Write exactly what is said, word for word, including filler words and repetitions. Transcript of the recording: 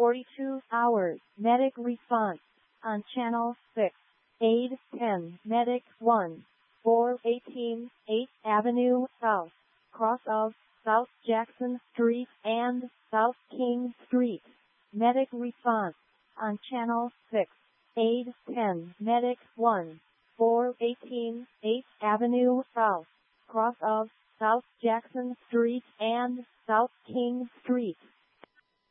forty-two hours. Medic response on Channel six. Aid ten. Medic one. four eighteen, eighth Avenue South, cross of South Jackson Street and South King Street. Medic response on Channel six. Aid ten. Medic one. four eighteen, eighth Avenue South, cross of South Jackson Street and South King Street.